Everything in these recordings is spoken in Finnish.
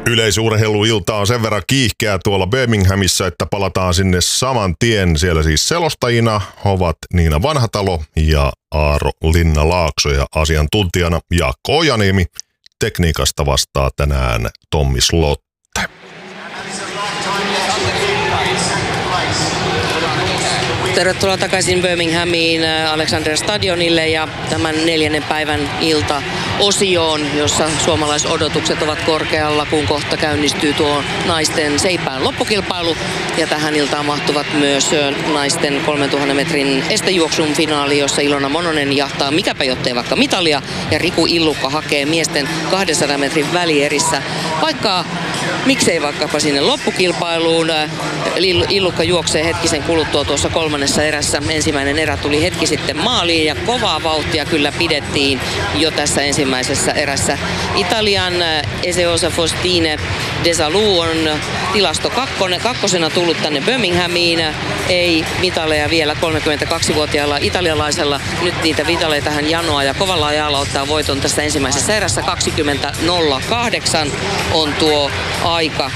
Yleisurheiluilta on sen verran kiihkeä tuolla Birminghamissa, että palataan sinne saman tien. Siellä siis selostajina ovat Niina Vanhatalo ja Aaro Linna-Laakso ja asiantuntijana Jaakko Ojaniemi. Tekniikasta vastaa tänään Tommi Slotte. Tervetuloa takaisin Birminghamiin Alexander Stadionille ja tämän 4. päivän iltaosioon, jossa suomalaisodotukset ovat korkealla, kun kohta käynnistyy tuo naisten seipään loppukilpailu. Ja tähän iltaan mahtuvat myös naisten 3000 metrin estejuoksun finaali, jossa Ilona Mononen jahtaa mikäpä jottei vaikka mitalia ja Riku Illukka hakee miesten 200 metrin välierissä miksei vaikkapa sinne loppukilpailuun. Illukka juoksee hetkisen kuluttua tuossa 3. erässä. Ensimmäinen erä tuli hetki sitten maaliin ja kovaa vauhtia kyllä pidettiin jo tässä ensimmäisessä erässä. Italian Eseosa Faustine Desalou on tilasto kakkosena tullut tänne Birminghamiin. Ei mitaleja vielä 32-vuotiaalla italialaisella. Nyt niitä mitaleita hän janoaa ja kovalla ajalla ottaa voiton tässä ensimmäisessä erässä. 20.08 on tuo aika.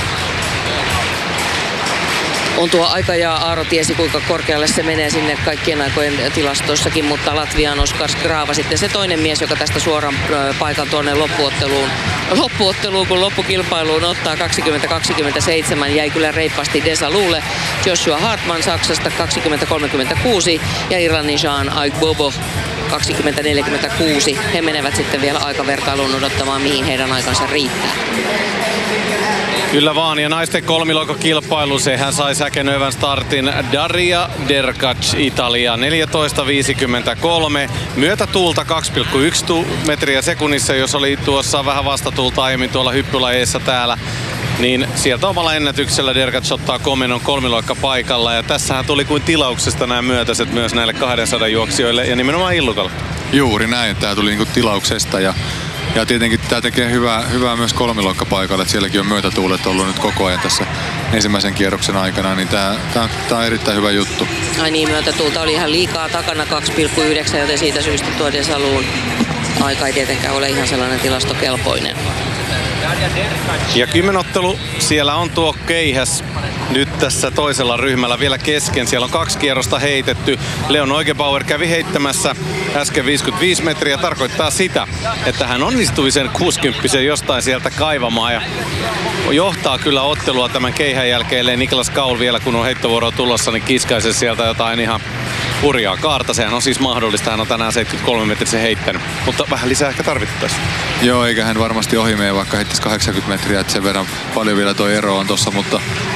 Ja Aaro tiesi kuinka korkealle se menee sinne kaikkien aikojen tilastoissakin, mutta Latvian Oskar Skrava sitten se toinen mies, joka tästä suoran paikan tuonne loppuotteluun kun loppukilpailuun ottaa 20.27, jäi kyllä reippaasti Desaloulle. Joshua Hartman Saksasta 20.36 ja Irlannin Jean Aigbobo 20.46. He menevät sitten vielä aikavertailuun odottamaan, mihin heidän aikansa riittää. Kyllä vaan, ja naisten kolmiloikokilpailu, sehän sai säkenöivän startin. Daria Derkac, Italia, 14.53. Myötätuulta 2,1 metriä sekunnissa, jos oli tuossa vähän vastatuulta aiemmin tuolla hyppylajeissa täällä. Niin sieltä omalla ennätyksellä Derkac ottaa komennon kolmiloikka paikalla. Ja tässähän tuli kuin tilauksesta nämä myötäiset myös näille 200 juoksijoille ja nimenomaan Illukalle. Juuri näin, tämä tuli niinku tilauksesta ja tietenkin tämä tekee hyvää myös kolmiloikkapaikalle, että sielläkin on myötätuulet ollut nyt koko ajan tässä ensimmäisen kierroksen aikana, niin tämä on erittäin hyvä juttu. Ai niin, myötätuulta oli ihan liikaa takana 2,9, joten siitä syystä tuo Desalou'n aika ei tietenkään ole ihan sellainen tilastokelpoinen. Ja kymmenottelu, siellä on tuo keihäs nyt tässä toisella ryhmällä vielä kesken. Siellä on 2 kierrosta heitetty. Leon Neugebauer kävi heittämässä äsken 55 metriä. Tarkoittaa sitä, että hän onnistui sen 60 jostain sieltä kaivamaan. Ja johtaa kyllä ottelua tämän keihän jälkeen. Niklas Kaul vielä, kun on heittovuoroa tulossa, niin kiskaisi sieltä jotain ihan hurjaa kaarta. Sehän on siis mahdollista. Hän on tänään 73 metrisen heittänyt. Mutta vähän lisää ehkä tarvittaisiin. Joo, eikä hän varmasti ohi mene, vaikka heittäisi 80 metriä. Että sen verran paljon vielä tuo ero on tossa, mutta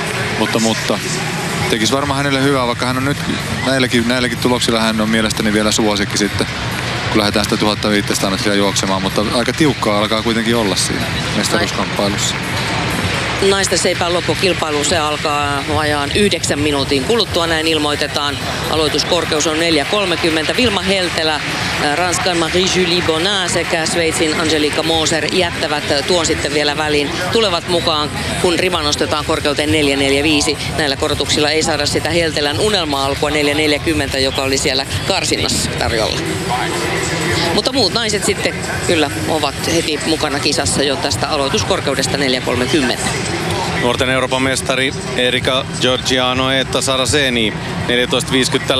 tekisi varmaan hänelle hyvää, vaikka hän on nyt näilläkin tuloksilla hän on mielestäni vielä suosikki sitten, kun lähdetään sitä 1500 metriä juoksemaan, mutta aika tiukkaa alkaa kuitenkin olla siinä mestaruuskamppailussa. Naisten seipään loppukilpailu, se alkaa vajaan 9 minuutin kuluttua, näin ilmoitetaan. Aloituskorkeus on 4.30. Vilma Heltelä, Ranskan Marie-Julie Bonin sekä Sveitsin Angelika Moser jättävät tuon sitten vielä väliin. Tulevat mukaan, kun rima nostetaan korkeuteen 4.45. Näillä korotuksilla ei saada sitä Heltelän unelma-alkua 4.40, joka oli siellä karsinnassa tarjolla. Mutta muut naiset sitten kyllä ovat heti mukana kisassa jo tästä aloituskorkeudesta 4.30. Nuorten Euroopan mestari Erika Giorgiano Etta Saraceni 14.50